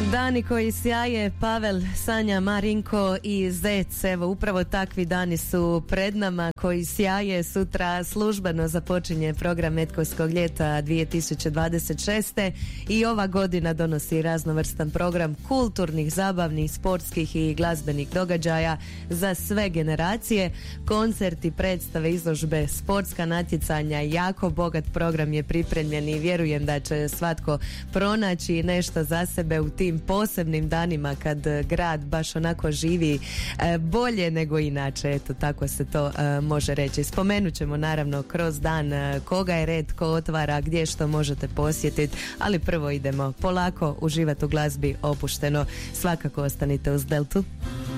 Dani koji sjaje, Pavel, Sanja, Marinko i Zec, evo upravo takvi dani su pred nama koji sjaje. Sutra službeno započinje program Metkovskog ljeta 2026. i ova godina donosi raznovrstan program kulturnih, zabavnih, sportskih i glazbenih događaja za sve generacije. Koncerti, predstave, izložbe, sportska natjecanja, jako bogat program je pripremljen i vjerujem da će svatko pronaći nešto za sebe u tim posebnim danima kad grad baš onako živi bolje nego inače, eto tako se to može reći. Spomenut ćemo naravno kroz dan koga je red, ko otvara, gdje što možete posjetiti, ali prvo idemo polako uživati u glazbi opušteno. Svakako ostanite uz Deltu.